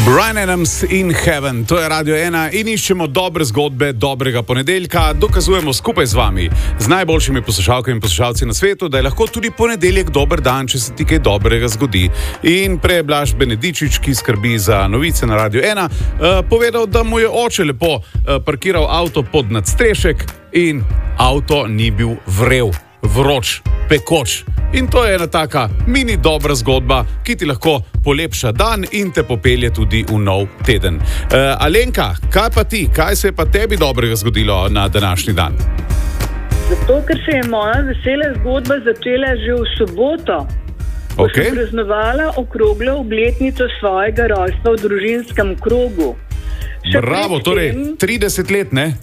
Bryan Adams in Heaven, to je Radio 1 in iščemo dobre zgodbe dobrega ponedeljka, dokazujemo skupaj z vami, z najboljšimi poslušalkami in poslušalci na svetu, da je lahko tudi ponedeljek dober dan, če se ti kaj dobrega zgodi. In prej je Blaž Benedičič, ki skrbi za novice na Radio 1, povedal, da mu je oče lepo parkiral avto pod nadstrešek in avto ni bil vrel, vroč, pekoč. In to je ena taka mini dobra zgodba, ki ti lahko polepša dan in te popelje tudi v nov teden. Alenka, kaj pa ti? Kaj se je pa tebi dobrega zgodilo na današnji dan? Zato, ker se je moja vesela zgodba začela že v soboto. Ko sem praznovala okroglo obletnico svojega rojstva v družinskem krogu. Bravo, torej 30 let, ne?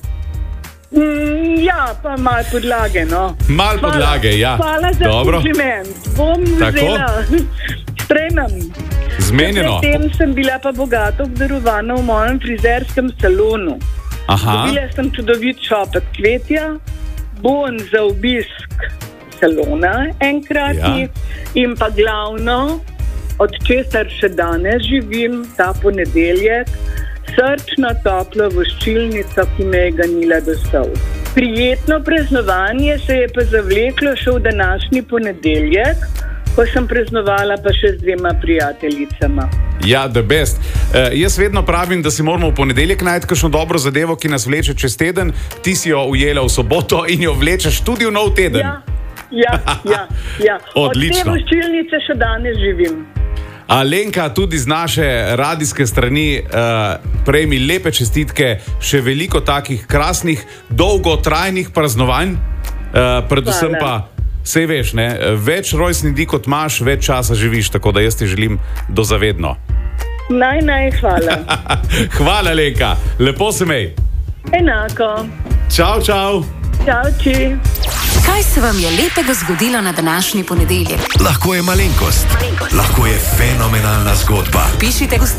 Ja, pa malo podlage, no. Malo podlage, ja. Hvala za kompliment. Bom vzela, sprejmem. Zmenjeno. Potem sem bila pa bogato obdarovana v mojem frizerskem salonu. Dobila sem čudovit šopek cvetja, bon za obisk salona enkratni in pa glavno, od česar še danes živim, ta ponedeljek, srčno toplo voščilnico, ki me je ganila do sol. Prijetno praznovanje se je pa zavleklo še v današnji ponedeljek, ko sem praznovala pa še z 2 prijateljicama. Ja, the best. Jaz vedno pravim, da si moramo v ponedeljek najti kakšno dobro zadevo, ki nas vleče čez teden. Ti si jo ujela v soboto in jo vlečeš tudi v nov teden. Ja. Odlično. Od te voščilnice še danes živim. Alenka, tudi z naše radijske strani prejmi lepe čestitke, še veliko takih krasnih, dolgotrajnih praznovanj, predvsem pa, sej veš, ne, več rojstnih dni kot imaš, več časa živiš, tako da jaz ti želim dozavedno. Hvala. Hvala, Alenka, lepo se mej. Enako. Čau. Čauči. Kaj se vam je lepega zgodilo na današnji ponedeljek? Lahko je malenkost, lahko je fenomenalna zgodba. Pišite